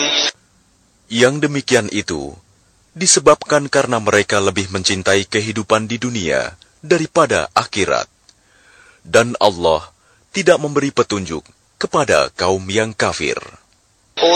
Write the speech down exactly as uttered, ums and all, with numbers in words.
Yang demikian itu disebabkan karena mereka lebih mencintai kehidupan di dunia daripada akhirat. Dan Allah tidak memberi petunjuk kepada kaum yang kafir.